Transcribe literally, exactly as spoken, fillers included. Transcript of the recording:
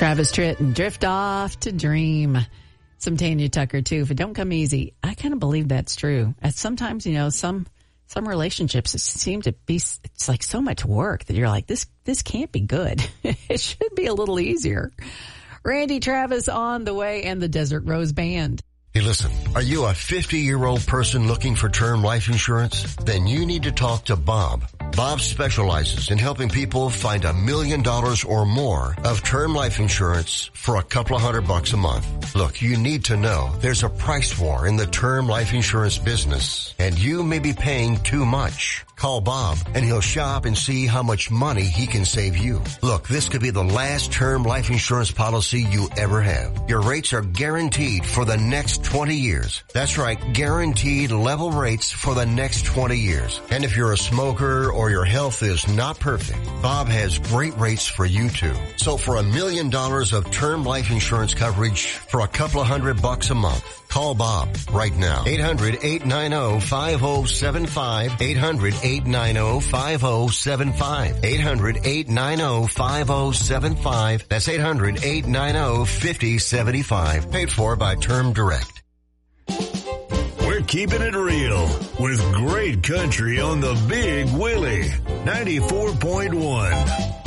Travis Tritt and Drift Off to Dream. Some Tanya Tucker, too. If it don't come easy, I kind of believe that's true. And sometimes, you know, some some relationships seem to be, it's like so much work that you're like, this this can't be good. It should be a little easier. Randy Travis on the way and the Desert Rose Band. Hey, listen, are you a fifty-year-old person looking for term life insurance? Then you need to talk to Bob. Bob specializes in helping people find a million dollars or more of term life insurance for a couple of hundred bucks a month. Look, you need to know there's a price war in the term life insurance business, and you may be paying too much. Call Bob, and he'll shop and see how much money he can save you. Look, this could be the last term life insurance policy you ever have. Your rates are guaranteed for the next twenty years. That's right, guaranteed level rates for the next twenty years. And if you're a smoker or your health is not perfect, Bob has great rates for you too. So for a million dollars of term life insurance coverage for a couple of hundred bucks a month, call Bob right now. eight hundred, eight nine zero, five zero seven five. eight hundred, eight nine zero, five zero seven five. eight hundred, eight nine zero, five zero seven five. That's eight hundred, eight nine zero, five zero seven five. Paid for by Term Direct. We're keeping it real with great country on the Big Willie ninety-four point one.